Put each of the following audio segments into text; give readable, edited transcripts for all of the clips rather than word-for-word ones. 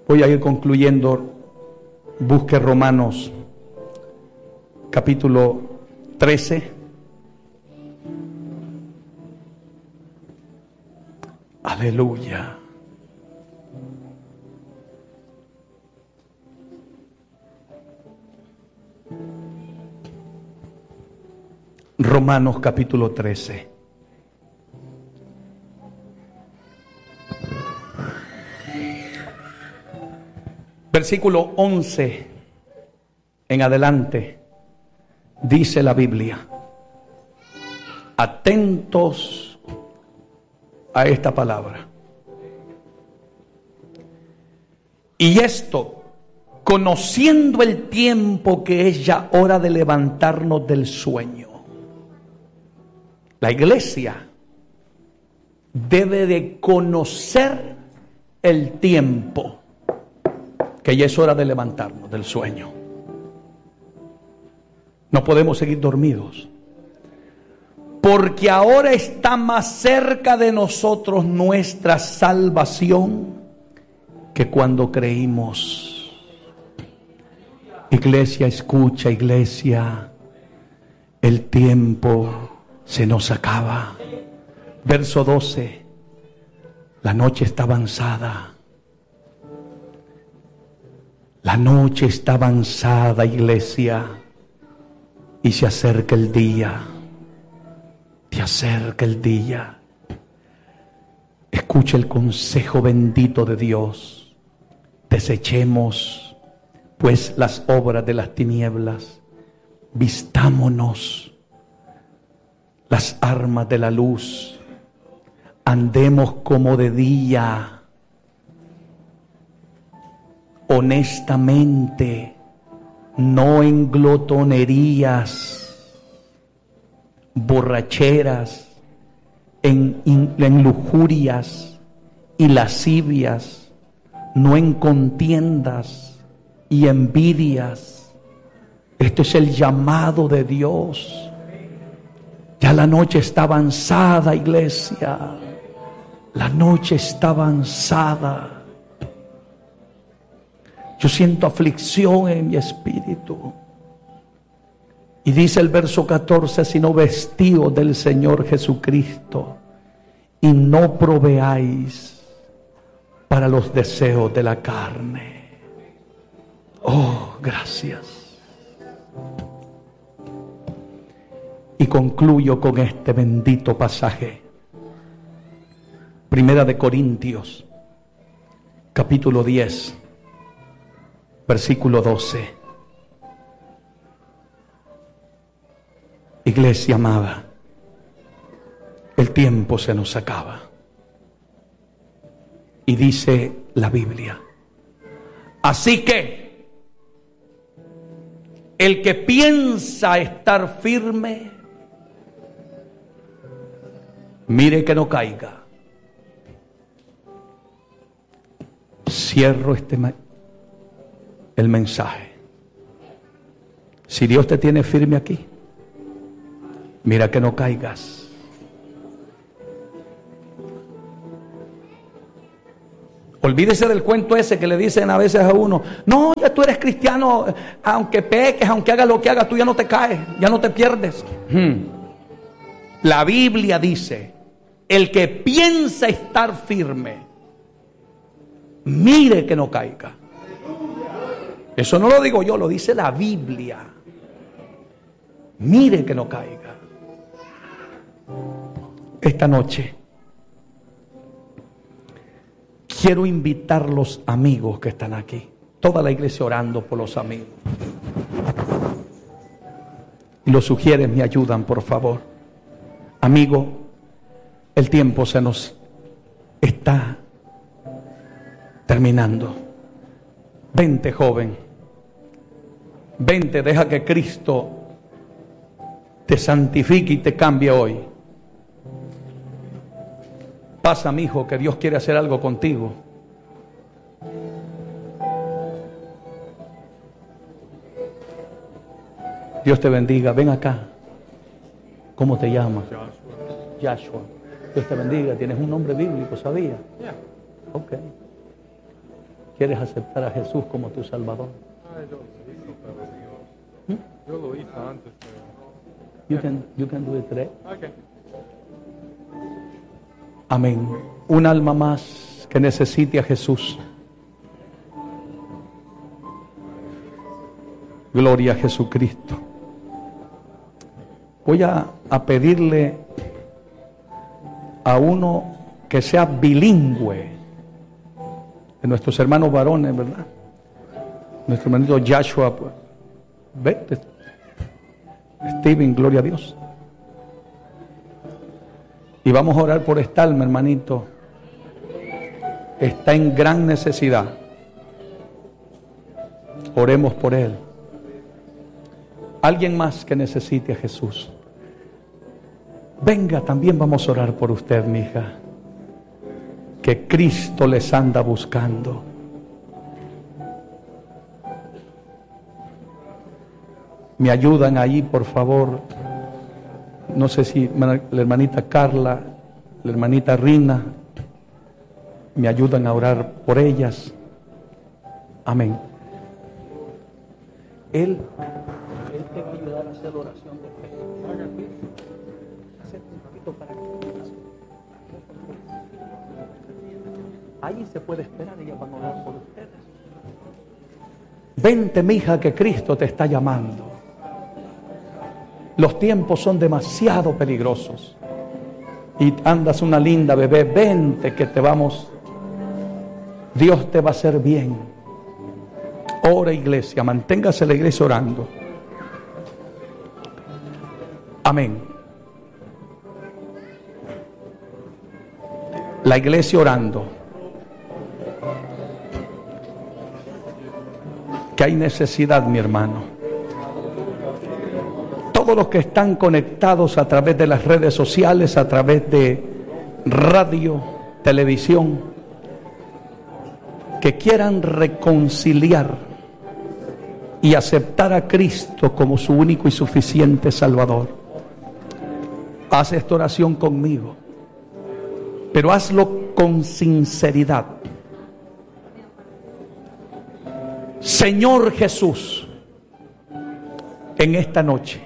Voy a ir concluyendo. Busque Romanos capítulo 13. Aleluya. Romanos capítulo 13. Versículo 11 en adelante, dice la Biblia. Atentos a esta palabra. Y esto, conociendo el tiempo que es ya hora de levantarnos del sueño. La iglesia debe de conocer el tiempo que ya es hora de levantarnos del sueño. No podemos seguir dormidos, porque ahora está más cerca de nosotros nuestra salvación que cuando creímos. Iglesia, escucha, iglesia, el tiempo se nos acaba. Verso 12. La noche está avanzada. La noche está avanzada, iglesia, y se acerca el día. Se acerca el día. Escucha el consejo bendito de Dios. Desechemos pues las obras de las tinieblas. Vistámonos las armas de la luz. Andemos como de día. Honestamente, no en glotonerías, borracheras, en lujurias y lascivias, no en contiendas y envidias. Este es el llamado de Dios. Ya la noche está avanzada, iglesia. La noche está avanzada. Yo siento aflicción en mi espíritu. Y dice el verso 14, sino vestidos del Señor Jesucristo, y no proveáis para los deseos de la carne. Oh, gracias. Y concluyo con este bendito pasaje. Primera de Corintios, capítulo 10. Versículo 12. Iglesia amada, el tiempo se nos acaba. Y dice la Biblia: así que el que piensa estar firme, mire que no caiga. Cierro el mensaje. Si Dios te tiene firme aquí, mira que no caigas. Olvídese del cuento ese que le dicen a veces a uno: no, ya tú eres cristiano, aunque peques, aunque hagas lo que hagas, tú ya no te caes, ya no te pierdes. La Biblia dice: el que piensa estar firme, mire que no caiga. Eso no lo digo yo, lo dice la Biblia. Mire que no caiga. Esta noche quiero invitar los amigos que están aquí. Toda la iglesia orando por los amigos. Y los sugieres me ayudan, por favor. Amigo, el tiempo se nos está terminando. Vente, joven. Vente, deja que Cristo te santifique y te cambie hoy. Pasa, mi hijo, que Dios quiere hacer algo contigo. Dios te bendiga. Ven acá. ¿Cómo te llamas? Joshua. Dios te bendiga. Tienes un nombre bíblico, ¿sabía? Ok. ¿Quieres aceptar a Jesús como tu Salvador? Yo lo hice antes, pero... You can do it today. Okay. Amén. Un alma más que necesite a Jesús. Gloria a Jesucristo. Voy a pedirle a uno que sea bilingüe, de nuestros hermanos varones, ¿verdad? Nuestro hermanito Joshua, pues, vete. Steven, gloria a Dios. Y vamos a orar por esta alma, hermanito. Está en gran necesidad. Oremos por él. Alguien más que necesite a Jesús. Venga, también vamos a orar por usted, mi hija. Que Cristo les anda buscando. Me ayudan ahí, por favor. No sé si la hermanita Carla, la hermanita Rina, me ayudan a orar por ellas. Amén. Él te va a ayudar a hacer oración de fe. Acércate un poquito para que... Ahí se puede esperar, ellas van a orar por ustedes. Vente, mija, que Cristo te está llamando. Los tiempos son demasiado peligrosos. Y andas una linda bebé, vente que te vamos. Dios te va a hacer bien. Ora, iglesia, manténgase la iglesia orando. Amén. La iglesia orando. Que hay necesidad, mi hermano. Todos los que están conectados a través de las redes sociales, a través de radio, televisión, que quieran reconciliar y aceptar a Cristo como su único y suficiente Salvador. Haz esta oración conmigo, pero hazlo con sinceridad. Señor Jesús, en esta noche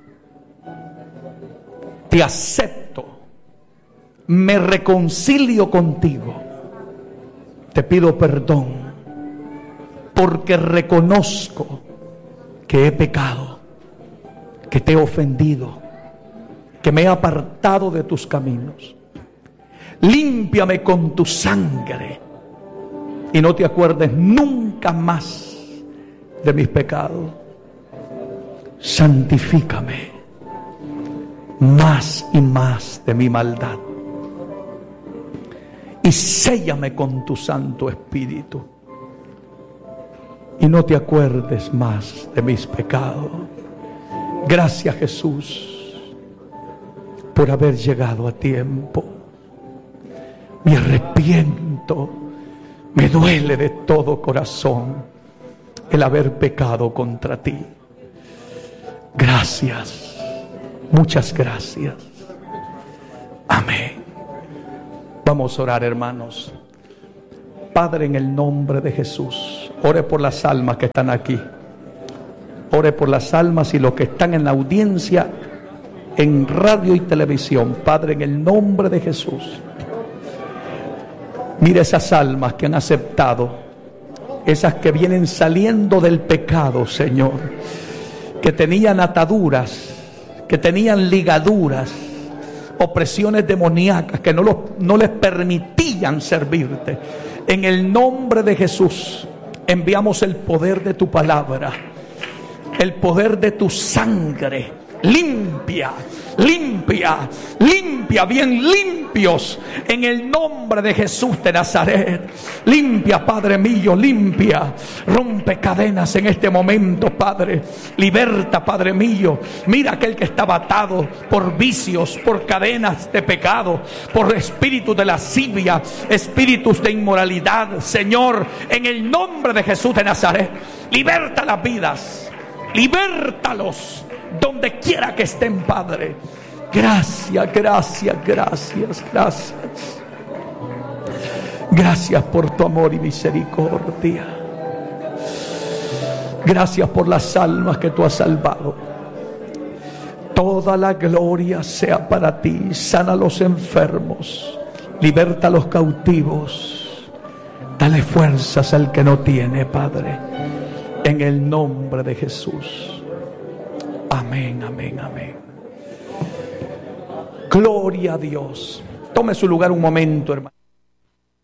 te acepto, me reconcilio contigo, te pido perdón porque reconozco que he pecado, que te he ofendido, que me he apartado de tus caminos. Límpiame con tu sangre y no te acuerdes nunca más de mis pecados. Santifícame más y más de mi maldad y séllame con tu Santo Espíritu y no te acuerdes más de mis pecados. Gracias, Jesús, por haber llegado a tiempo. Me arrepiento, me duele de todo corazón el haber pecado contra ti. Gracias. Muchas gracias. Amén. Vamos a orar, hermanos. Padre, en el nombre de Jesús, ore por las almas que están aquí. Ore por las almas y los que están en la audiencia en radio y televisión. Padre, en el nombre de Jesús, mira esas almas que han aceptado, esas que vienen saliendo del pecado, Señor, que tenían ataduras, que tenían ligaduras, opresiones demoníacas que no les permitían servirte. En el nombre de Jesús enviamos el poder de tu palabra, el poder de tu sangre. Limpia, limpia, limpia, bien limpios en el nombre de Jesús de Nazaret. Limpia, Padre mío, limpia. Rompe cadenas en este momento, Padre. Liberta, Padre mío. Mira aquel que estaba atado por vicios, por cadenas de pecado, por espíritus de lascivia, espíritus de inmoralidad. Señor, en el nombre de Jesús de Nazaret, liberta las vidas, libértalos donde quiera que estén, Padre. Gracias, gracias, gracias, gracias. Gracias por tu amor y misericordia. Gracias por las almas que tú has salvado. Toda la gloria sea para ti. Sana a los enfermos, liberta a los cautivos, dale fuerzas al que no tiene, Padre, en el nombre de Jesús. Amén, amén, amén. Gloria a Dios. Tome su lugar un momento, hermano.